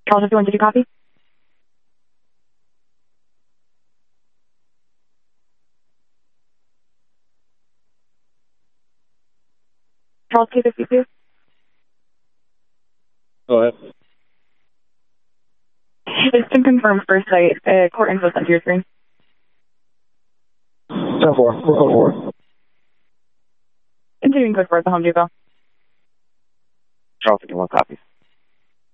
Charles 51, did you copy? Charles K52? Go ahead. It's been confirmed first site. Court info sent to your screen. 10-4. We're code 4. Continuing code 4 at the Home Depot. Charles 51 copies.